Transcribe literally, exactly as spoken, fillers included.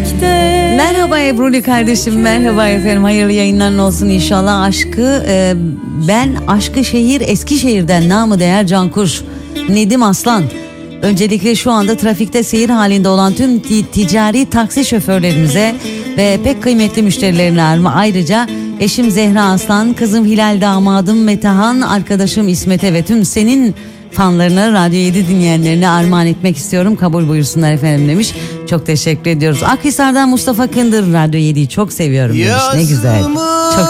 birlikte. Merhaba Ebruli kardeşim, merhaba efendim, hayırlı yayınlar olsun inşallah. Aşkı e, ben Aşkı Şehir Eskişehir'den namı değer Cankuş Nedim Aslan. Öncelikle şu anda trafikte seyir halinde olan tüm ti- ticari taksi şoförlerimize ve pek kıymetli müşterilerine arma. Ayrıca eşim Zehra Aslan, kızım Hilal, damadım Metehan, arkadaşım İsmet'e ve tüm senin fanlarına, Radyo yedi dinleyenlerine armağan etmek istiyorum. Kabul buyursunlar efendim demiş. Çok teşekkür ediyoruz. Akhisar'dan Mustafa Kındır, Radyo yediyi çok seviyorum demiş. Ne güzel. Çok